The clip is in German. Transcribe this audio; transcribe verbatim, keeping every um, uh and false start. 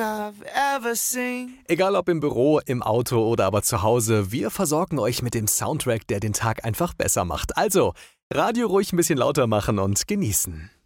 I've ever seen. Egal ob im Büro, im Auto oder aber zu Hause, wir versorgen euch mit dem Soundtrack, der den Tag einfach besser macht. Also, Radio ruhig ein bisschen lauter machen und genießen.